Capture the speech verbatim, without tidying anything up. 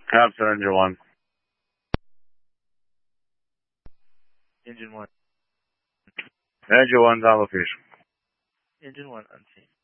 Captain Engine one. Engine one. Engine one's on location. Engine one unseen.